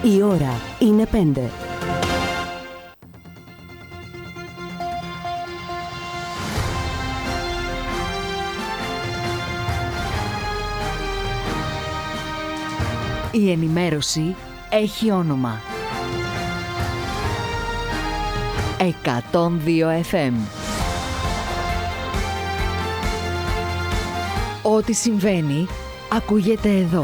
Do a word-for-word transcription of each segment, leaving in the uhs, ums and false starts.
Η ώρα είναι πέντε. Η ενημέρωση έχει όνομα. εκατόν δύο εφ εμ. Ό,τι συμβαίνει, ακούγεται εδώ.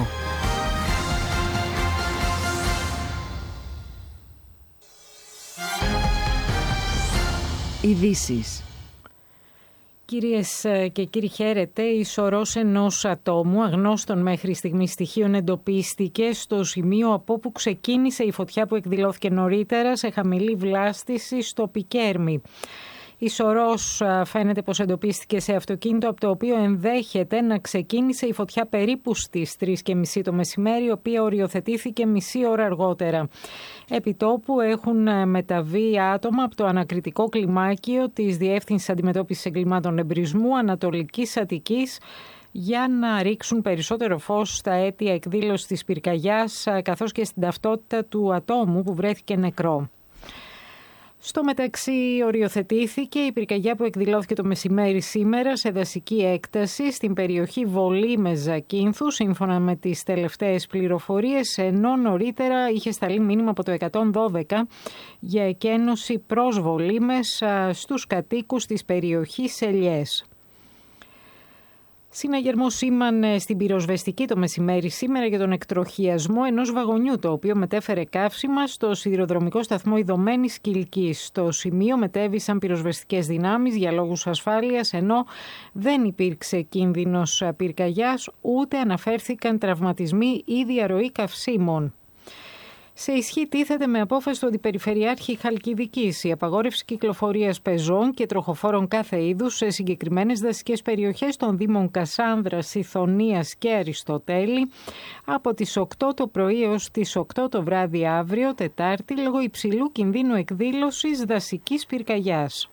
Ειδήσεις. Κυρίες και κύριοι, χαίρετε. Η σωρός ενός ατόμου αγνώστων μέχρι στιγμή στοιχείων εντοπίστηκε στο σημείο από όπου ξεκίνησε η φωτιά που εκδηλώθηκε νωρίτερα σε χαμηλή βλάστηση στο Πικέρμι. Η σωρός φαίνεται πως εντοπίστηκε σε αυτοκίνητο από το οποίο ενδέχεται να ξεκίνησε η φωτιά περίπου στις τρεις και μισή το μεσημέρι, η οποία οριοθετήθηκε μισή ώρα αργότερα. Επιτόπου έχουν μεταβεί άτομα από το ανακριτικό κλιμάκιο της Διεύθυνσης Αντιμετώπισης Εγκλημάτων Εμπρισμού Ανατολικής Αττικής για να ρίξουν περισσότερο φως στα αίτια εκδήλωσης της πυρκαγιάς καθώς και στην ταυτότητα του ατόμου που βρέθηκε νεκρό. Στο μεταξύ οριοθετήθηκε η πυρκαγιά που εκδηλώθηκε το μεσημέρι σήμερα σε δασική έκταση στην περιοχή Βολή με Ζακίνθου, σύμφωνα με τις τελευταίες πληροφορίες, ενώ νωρίτερα είχε σταλεί μήνυμα από το εκατόν δώδεκα για εκένωση προς Βολήμες στους κατοίκους της περιοχής Ελιές. Συναγερμό σήμανε στην πυροσβεστική το μεσημέρι σήμερα για τον εκτροχιασμό ενός βαγονιού, το οποίο μετέφερε καύσιμα στο σιδηροδρομικό σταθμό Ιδωμένης Κιλκής. Στο σημείο μετέβησαν πυροσβεστικές δυνάμεις για λόγους ασφάλειας, ενώ δεν υπήρξε κίνδυνος πυρκαγιάς, ούτε αναφέρθηκαν τραυματισμοί ή διαρροή καυσίμων. Σε ισχύ τίθεται με απόφαση του Αντιπεριφερειάρχη Χαλκιδικής η απαγόρευση κυκλοφορίας πεζών και τροχοφόρων κάθε είδους σε συγκεκριμένες δασικές περιοχές των δήμων Κασάνδρας, Ιθωνίας και Αριστοτέλη από τις οκτώ το πρωί έως τις οκτώ το βράδυ αύριο, Τετάρτη, λόγω υψηλού κινδύνου εκδήλωσης δασικής πυρκαγιάς.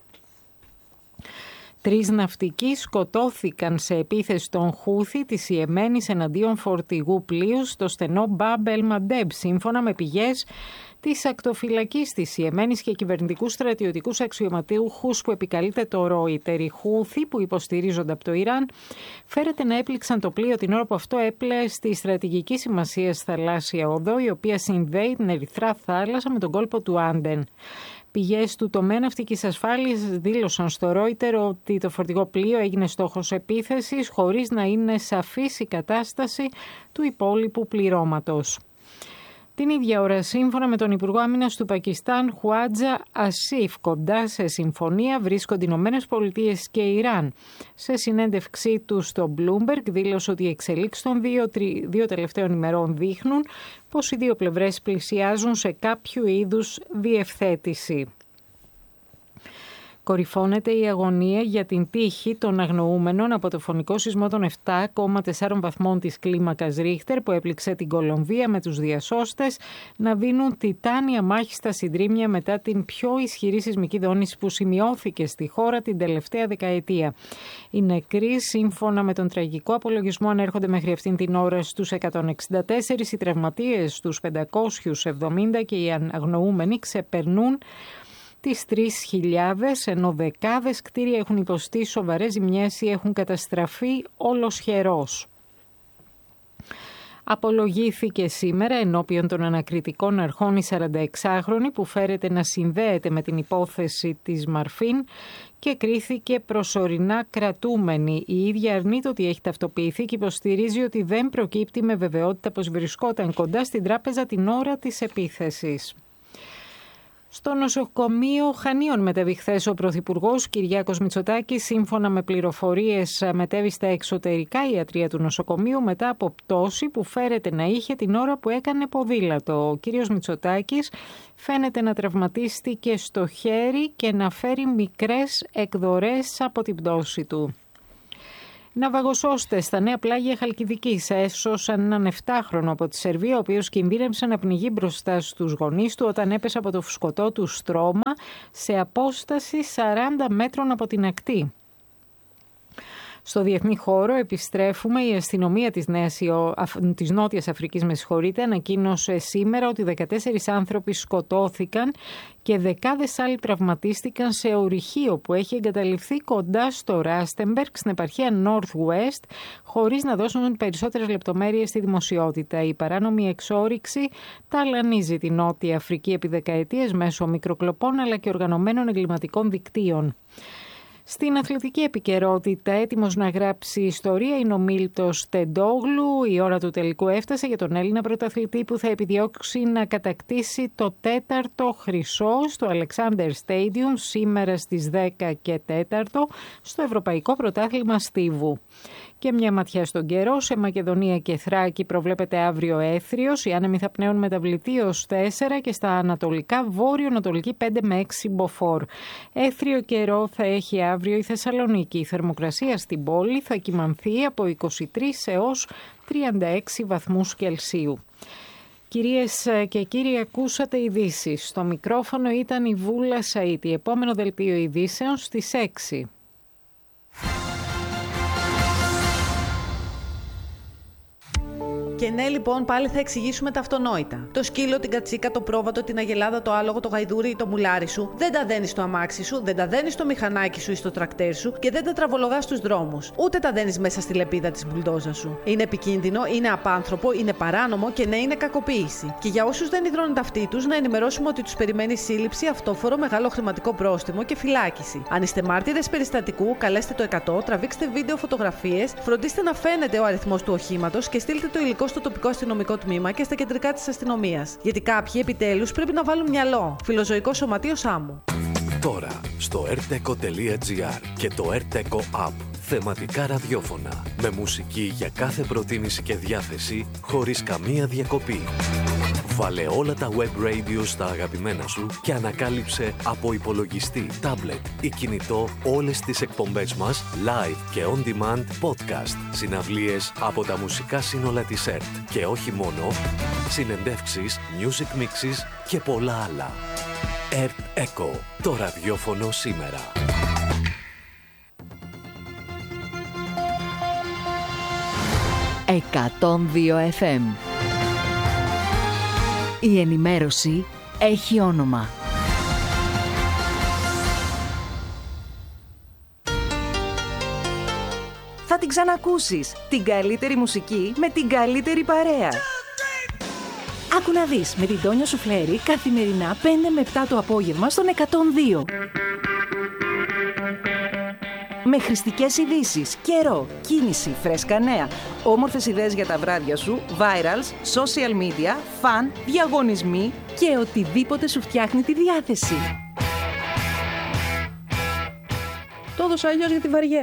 Τρεις ναυτικοί σκοτώθηκαν σε επίθεση των Χούθη της Ιεμένης εναντίον φορτηγού πλοίου στο στενό Μπαμπ ελ Μαντέμπ, σύμφωνα με πηγές της ακτοφυλακής της Ιεμένης και κυβερνητικούς στρατιωτικούς αξιωματούχους που επικαλείται το Ρόιτερ. Οι Χούθη, που υποστηρίζονται από το Ιράν, φέρεται να έπληξαν το πλοίο την ώρα που αυτό έπλεε στη στρατηγική σημασία θαλάσσια οδό, η οποία συνδέει την Ερυθρά θάλασσα με τον κόλπο του Άντεν. Πηγές του τομέα ναυτικής ασφάλειας δήλωσαν στο Ρόιτερ ότι το φορτηγό πλοίο έγινε στόχος επίθεσης χωρίς να είναι σαφής η κατάσταση του υπόλοιπου πληρώματος. Την ίδια ώρα, σύμφωνα με τον Υπουργό Άμυνας του Πακιστάν, Χουάτζα Ασίφ, κοντά σε συμφωνία βρίσκονται οι Ηνωμένες Πολιτείες και Ιράν. Σε συνέντευξή του στο Bloomberg δήλωσε ότι οι εξελίξεις των δύο, τρι, δύο τελευταίων ημερών δείχνουν πως οι δύο πλευρές πλησιάζουν σε κάποιο είδους διευθέτηση. Κορυφώνεται η αγωνία για την τύχη των αγνοούμενων από το φωνικό σεισμό των επτά κόμμα τέσσερα βαθμών της κλίμακας Ρίχτερ που έπληξε την Κολομβία, με τους διασώστες να δίνουν τιτάνια μάχη στα συντρίμμια μετά την πιο ισχυρή σεισμική δόνηση που σημειώθηκε στη χώρα την τελευταία δεκαετία. Οι νεκροί, σύμφωνα με τον τραγικό απολογισμό, ανέρχονται μέχρι αυτήν την ώρα στους εκατόν εξήντα τέσσερα, οι τραυματίες στους πεντακόσιους εβδομήντα και οι αγνοούμενοι ξεπερνούν τις τρεις χιλιάδες, ενώ δεκάδες κτίρια έχουν υποστεί σοβαρές ζημιές ή έχουν καταστραφεί ολοσχερός. Απολογήθηκε σήμερα ενώπιον των ανακριτικών αρχών η σαρανταεξάχρονη που φέρεται να συνδέεται με την υπόθεση της Μαρφίν και κρίθηκε προσωρινά κρατούμενη. Η ίδια αρνείται ότι έχει ταυτοποιηθεί και υποστηρίζει ότι δεν προκύπτει με βεβαιότητα πως βρισκόταν κοντά στην τράπεζα την ώρα της επίθεσης. Στο νοσοκομείο Χανίων μετέβη χθες ο Πρωθυπουργός Κυριάκος Μητσοτάκης. Σύμφωνα με πληροφορίες, μετέβη στα εξωτερικά ιατρεία του νοσοκομείου μετά από πτώση που φέρεται να είχε την ώρα που έκανε ποδήλατο. Ο κύριος Μητσοτάκης φαίνεται να τραυματίστηκε στο χέρι και να φέρει μικρές εκδορές από την πτώση του. Ναυαγοσώστες στα νέα πλάγια Χαλκιδικής έσωσαν έναν επτάχρονο από τη Σερβία, ο οποίος κινδύνευσε να πνιγεί μπροστά στους γονείς του όταν έπεσε από το φουσκωτό του στρώμα σε απόσταση σαράντα μέτρων από την ακτή. Στο διεθνή χώρο επιστρέφουμε. Η αστυνομία της, Νέας, της Νότιας Αφρικής με συγχωρείτε, ανακοίνωσε σήμερα ότι δεκατέσσερις άνθρωποι σκοτώθηκαν και δεκάδες άλλοι τραυματίστηκαν σε ορυχείο που έχει εγκαταλειφθεί κοντά στο Ράστεμπεργκ στην επαρχία Northwest, χωρίς να δώσουν περισσότερες λεπτομέρειες στη δημοσιότητα. Η παράνομη εξόρυξη ταλανίζει τη Νότια Αφρική επί δεκαετίες μέσω μικροκλοπών αλλά και οργανωμένων εγκληματικών δικτύων. Στην αθλητική επικαιρότητα, έτοιμος να γράψει ιστορία είναι ο Μίλτος Τεντόγλου. Η ώρα του τελικού έφτασε για τον Έλληνα πρωταθλητή που θα επιδιώξει να κατακτήσει το τέταρτο χρυσό στο Alexander Stadium σήμερα στις δέκα και τέσσερα στο Ευρωπαϊκό Πρωτάθλημα Στίβου. Και μια ματιά στον καιρό. Σε Μακεδονία και Θράκη προβλέπεται αύριο έθριος. Οι άνεμοι θα πνέουν μεταβλητή ως τέσσερα και στα ανατολικά βόρειο-ανατολική πέντε με έξι μποφόρ. Έθριο καιρό θα έχει αύριο η Θεσσαλονίκη. Η θερμοκρασία στην πόλη θα κυμανθεί από είκοσι τρεις έως τριάντα έξι βαθμούς Κελσίου. Κυρίες και κύριοι, ακούσατε ειδήσεις. Στο μικρόφωνο ήταν η Βούλα Σαΐτη. Επόμενο δελτίο ειδήσεων στις έξι. Και ναι, λοιπόν, πάλι θα εξηγήσουμε τα αυτονόητα. Το σκύλο, την κατσίκα, το πρόβατο, την αγελάδα, το άλογο, το γαϊδούρι ή το μουλάρι σου δεν τα δένεις στο αμάξι σου, δεν τα δένεις στο μηχανάκι σου ή στο τρακτέρ σου και δεν τα τραβολογάς στους δρόμους. Ούτε τα δένεις μέσα στη λεπίδα της μπουλντόζας σου. Είναι επικίνδυνο, είναι απάνθρωπο, είναι παράνομο και ναι, είναι κακοποίηση. Και για όσους δεν υδρώνουν τα αυτοί τους, να ενημερώσουμε ότι τους περιμένει σύλληψη, αυτόφορο, μεγάλο χρηματικό πρόστιμο και φυλάκιση. Αν είστε μάρτυρες περιστατικού, καλέστε το εκατό, τραβήξτε βίντεο, φωτογραφίες, φροντίστε να φαίνεται ο αριθμός του οχήματος και στείλτε το υλικό στο τοπικό αστυνομικό τμήμα και στα κεντρικά της αστυνομίας. Γιατί κάποιοι επιτέλους πρέπει να βάλουν μυαλό. Φιλοζωικό Σωματείο Σάμου. Τώρα στο ερτέκο τελεία τζι άρ και το ερτέκο App. Θεματικά ραδιόφωνα. Με μουσική για κάθε προτίμηση και διάθεση, χωρίς καμία διακοπή. Βάλε όλα τα web radio στα αγαπημένα σου και ανακάλυψε από υπολογιστή, τάμπλετ ή κινητό όλες τις εκπομπές μας live και on demand podcast, συναυλίες από τα μουσικά σύνολα της ΕΡΤ και όχι μόνο, συνεντεύξεις, music mixes και πολλά άλλα. ΕΡΤ Echo, το ραδιόφωνο σήμερα. εκατόν δύο εφ εμ. Η ενημέρωση έχει όνομα. Θα την ξανακούσεις. Την καλύτερη μουσική με την καλύτερη παρέα. Άκου να δεις με την Τόνια Σουφλέρη καθημερινά πέντε με επτά το απόγευμα στον εκατόν δύο. Με χρηστικές ειδήσεις, καιρό, κίνηση, φρέσκα νέα, όμορφες ιδέες για τα βράδια σου, virals, social media, φαν, διαγωνισμοί και οτιδήποτε σου φτιάχνει τη διάθεση. Το έδωσα αλλιώς γιατί βαριέμαι.